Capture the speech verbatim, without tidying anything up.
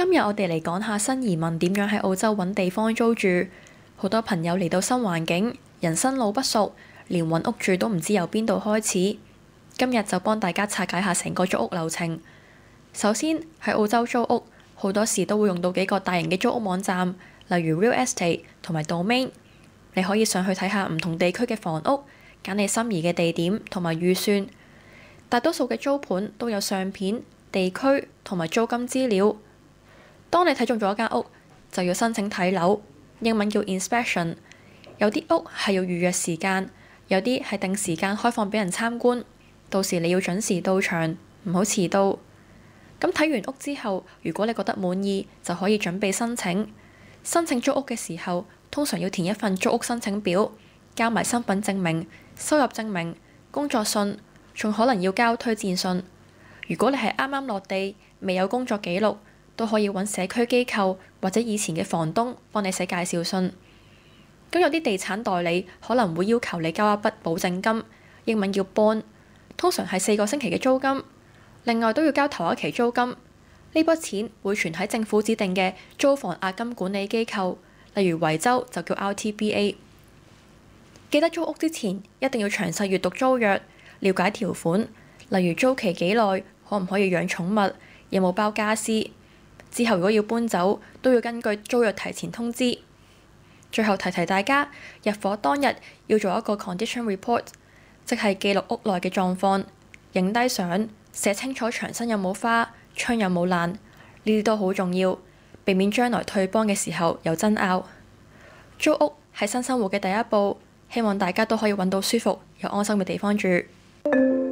今日我哋嚟講下新移民點樣喺澳洲揾地方租住。好多朋友嚟到新環境，人生路不熟，連揾屋住都唔知由邊度開始。今日就幫大家拆解下成個租屋流程。首先喺澳洲租屋，好多時都會用到幾個大型嘅租屋網站，例如 Real Estate 同埋 Domain。你可以上去睇下唔同地區嘅房屋，揀你心儀嘅地點同埋預算。大多數嘅租盤都有相片、地區同埋租金資料。當你睇中咗一間屋，就要申請睇樓，英文叫 inspection。有啲屋係要預約時間，有啲係定時間開放俾人參觀。到時你要準時到場，唔好遲到。咁睇完屋之後，如果你覺得滿意，就可以準備申請。申請租屋嘅時候，通常要填一份租屋申請表，交埋身份證明、收入證明、工作信，仲可能要交推薦信。如果你係啱啱落地，未有工作記錄，都可以揾社區機構或者以前嘅房東幫你寫介紹信。咁有啲地產代理可能會要求你交一筆保證金，英文叫 bond， 通常係四個星期嘅租金。另外都要交頭一期租金，呢筆錢會存喺政府指定嘅租房押金管理機構，例如維州就叫 R T B A。記得租屋之前一定要詳細閱讀租約，了解條款，例如租期幾耐，可唔可以養寵物，有冇包家私。之後如果要搬走，都要根據租約提前通知。最後提提大家，入伙當日要做一個 condition report， 即係記錄屋內嘅狀況，影低相，寫清楚牆身有冇花，窗有冇爛，呢啲都好重要，避免將來退幫嘅時候有爭拗。租屋係新生活嘅第一步，希望大家都可以揾到舒服又安心嘅地方住。